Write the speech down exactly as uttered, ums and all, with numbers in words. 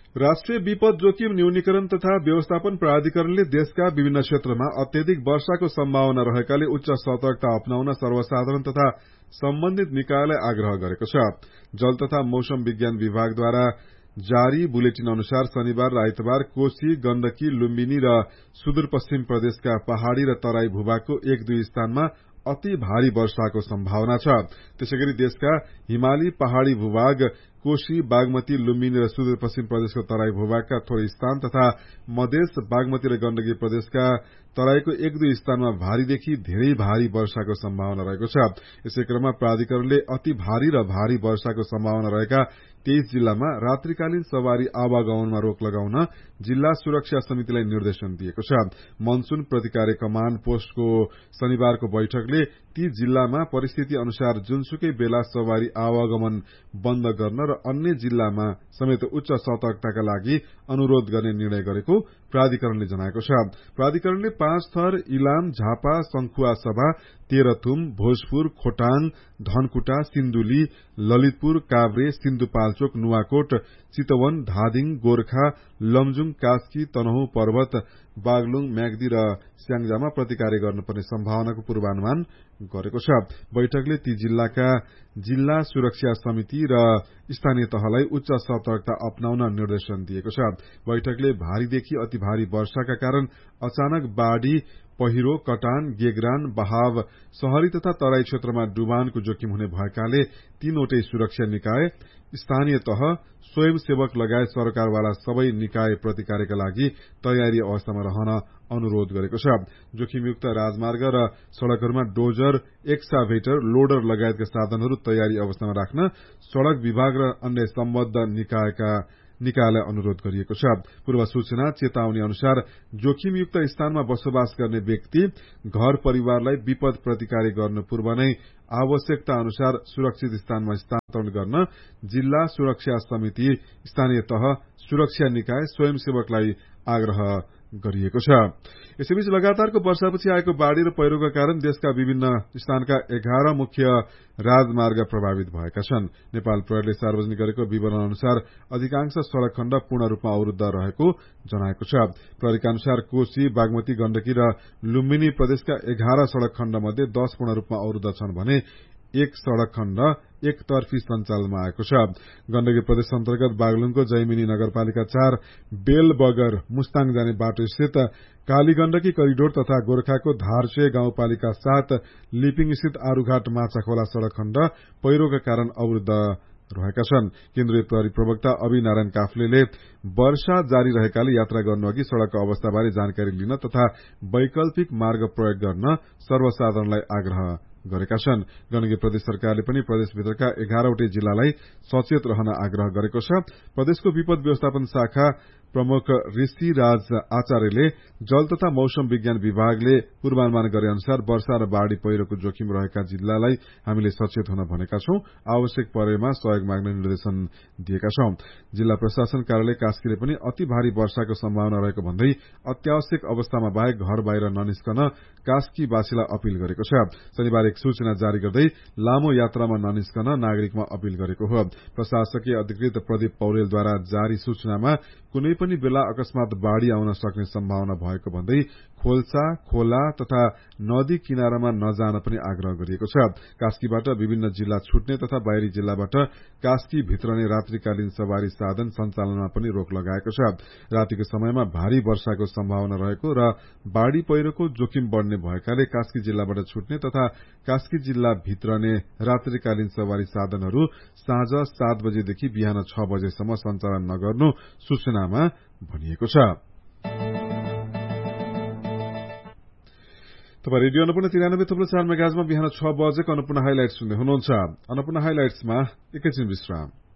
राष्ट्रिय विपद जोखिम न्यूनीकरण तथा व्यवस्थापन प्राधिकरणले देशका विभिन्न क्षेत्रमा अत्यधिक वर्षाको सम्भावना रहेकाले उच्च सतर्कता अपनाउन सर्वसाधारण तथा सम्बन्धित निकायलाई आग्रह गरेको छ। जल तथा मौसम विज्ञान विभागद्वारा जारी बुलेटिन अनुसार शनिबार र आइतबार कोशी, गण्डकी, लुम्बिनी र सुदूरपश्चिम प्रदेशका पहाड़ी र तराई भूभागको एक दुई स्थानमा अति भारी वर्षाको सम्भावना छ। त्यसैगरी देशका हिमाली पहाड़ी भूभाग, कोशी, बागमती, लुम्बिनी र सुदूरपश्चिम प्रदेशको तराई भूभागका थोरै स्थान तथा मधेस, बागमती र गण्डकी प्रदेशका तराईको एक दुई स्थानमा भारीदेखि धेरै भारी वर्षाको सम्भावना रहेको छ। यसै क्रममा प्राधिकरणले अति भारी र भारी वर्षाको सम्भावना रहेका तेइस जिल्लामा रात्रिकालीन सवारी आवागमनमा रोक लगाउन जिल्ला सुरक्षा समितिलाई निर्देशन दिएको छ। मनसून प्रतिकार कमाण्ड पोस्टको शनिबारको बैठकले ती जिल्लामा परिस्थिति अनुसार जुनसुकै बेला सवारी आवागमन बन्द गर्न र अन्य जिल्लामा समेत उच्च सतर्कताका लागि अनुरोध गर्ने निर्णय गरेको प्राधिकरणले जनाएको छ। प्राधिकरणले पाँच थर इलाम, झापा, संखुवासभा, तेह्रथुम, भोजपुर, खोटाङ, धनकुटा, सिन्धुली, ललितपुर, काभ्रे, सिन्धुपाल्चोक, नुवाकोट, चितवन, धादिङ, गोर्खा, लमजुङ, कास्की, तनहुँ पर्वत, बागलुङ, म्याग्दी र स्याङ्जामा प्रतिकार्य गर्नुपर्ने सम्भावनाको पूर्वानुमान गरेको छ। बैठकले ती जिल्लाका जिल्ला सुरक्षा समिति र स्थानीय तहलाई उच्च सतर्कता अपनाउन निर्देशन दिएको छ। बैठकले भारीदेखि अति भारी वर्षाका कारण अचानक बाढ़ी, पहिरो, कटान, गेगरान, बहाव, शहरी तथा तराई क्षेत्रमा डुबानको जोखिम हुने भएकाले तीनवटै सुरक्षा निकाय, स्थानीय तह, स्वयंसेवक लगायत सरकारवाला सबै निकाय प्रतिकार्यका लागि तयारी अवस्थामा रहन अनुरोध गरेको छ। जोखिमयुक्त राजमार्ग र सड़कहरूमा डोजर, एक्साभेटर, लोडर लगायतका साधनहरू तयारी अवस्थामा राख्न सड़क विभाग र अन्य सम्बद्ध निकायका निकायलाई अनुरोध गरिएको छ। पूर्व सूचना चेतावनी अनुसार जोखिमयुक्त स्थानमा बसोबास गर्ने व्यक्ति, घर परिवारलाई विपद प्रतिकार्य गर्नु पूर्व नै आवश्यकता अनुसार सुरक्षित स्थानमा स्थानान्तरण गर्न जिल्ला सुरक्षा समिति, स्थानीय तह, सुरक्षा निकाय, स्वयंसेवकलाई आग्रह गरिएको छ। यसैबीच लगातारको वर्षापछि आएको बाढ़ी र पहिरोका कारण देशका विभिन्न स्थानका एघार मुख्य राजमार्ग प्रभावित भएका छन्। नेपाल प्रहरीले सार्वजनिक गरेको विवरण अनुसार अधिकांश सड़क खण्ड पूर्ण रूपमा अवरूद्ध रहेको जनाएको छ। प्रहरीका अनुसार कोशी, बागमती, गण्डकी र लुम्बिनी प्रदेशका एघार सड़क खण्ड मध्ये दश पूर्ण रूपमा अवरूद्ध छन् भने एक सड़क खण्ड एकतर्फी सञ्चालनमा आएको छ। गण्डकी प्रदेश अन्तर्गत बागलुङको जैमिनी नगरपालिका चार बेल बगर मुस्ताङ जाने बाटो स्थित कालीगण्डकी करिडोर तथा गोर्खाको धारसे गाउँपालिका सात लिपिङ स्थित आरूघाट माछाखोला सड़क खण्ड पहिरोका कारण अवरूद्ध रहेका छन्। केन्द्रीय प्रहरी प्रवक्ता अभि नारायण काफ्लेले वर्षा जारी रहेकाले यात्रा गर्नुअघि सड़कको अवस्थाबारे जानकारी लिन तथा वैकल्पिक मार्ग प्रयोग गर्न सर्वसाधारणलाई आग्रह गरेका छन्। गण्डकी प्रदेश सरकारले पनि प्रदेशभित्रका एघारवटै जिल्लालाई सचेत रहन आग्रह गरेको छ। प्रदेशको विपद व्यवस्थापन शाखा प्रमुख ऋषिराज आचार्यले जल तथा मौसम विज्ञान विभागले पूर्वानुमान गरे अनुसार वर्षा र बाढ़ी पहिरोको जोखिम रहेका जिल्लालाई हामीले सचेत हुन भनेका छौं। आवश्यक परेमा सहयोग माग्ने निर्देशन दिएका छौं। जिल्ला प्रशासन कार्यालय कास्कीले पनि अति भारी वर्षाको सम्भावना रहेको भन्दै अत्यावश्यक अवस्थामा बाहेक घर बाहिर ननिस्कन कास्कीवासीलाई अपील गरेको छ। शनिबार एक सूचना जारी गर्दै लामो यात्रामा ननिस्कन नागरिकमा अपील गरेको हो। प्रशासकीय अधिकृत प्रदीप पौडेलद्वारा जारी सूचनामा कुनै पनि बेला अकस्मात बाढ़ी आउन सक्ने सम्भावना भएको भन्दै खोल्सा, खोला तथा नदी किनारामा नजान पनि आग्रह गरिएको छ। कास्कीबाट विभिन्न जिल्ला छुट्ने तथा बाहिरी जिल्लाबाट कास्की भित्रने रात्रिकालीन सवारी साधन सञ्चालनमा पनि रोक लगाएको छ। रातिको समयमा भारी वर्षाको सम्भावना रहेको र बाढ़ी पहिरोको जोखिम बढ़ने भएकाले कास्की जिल्लाबाट छुट्ने तथा कास्की जिल्ला भित्रने रात्रिकालीन सवारी साधनहरू साँझ सात बजेदेखि बिहान छ बजेसम्म सञ्चालन नगर्नु सूचनामा भनिएको छ। तपाईँ रेडियो अन्नपूर्ण तिरानब्बे थुप्रो चार मेगाजमा बिहान छ बजेको अन्नपूर्ण हाइलाइट सुन्दै हुनुहुन्छ। अन्नपूर्ण हाइलाइट्समा एकैछिन विश्राम।